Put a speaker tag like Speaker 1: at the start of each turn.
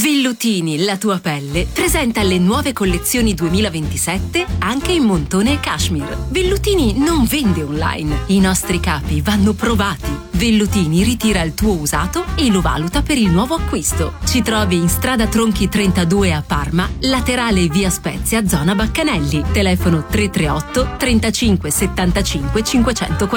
Speaker 1: Vellutini, la tua pelle, presenta le nuove collezioni 2027 anche in montone e cashmere. Vellutini non vende online. I nostri capi vanno provati. Vellutini ritira il tuo usato e lo valuta per il nuovo acquisto. Ci trovi in strada Tronchi 32 a Parma, laterale via Spezia, zona Baccanelli. Telefono 338 35 75 540.